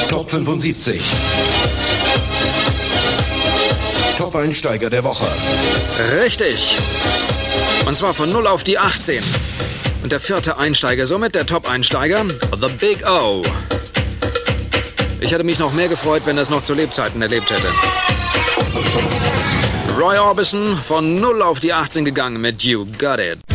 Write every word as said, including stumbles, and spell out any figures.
Top fünfundsiebzig. Top-Einsteiger der Woche. Richtig. Und zwar von null auf die achtzehn. Und der vierte Einsteiger, somit der Top-Einsteiger, The Big O. Ich hätte mich noch mehr gefreut, wenn er es noch zu Lebzeiten erlebt hätte. Roy Orbison von null auf die achtzehn gegangen mit You Got It.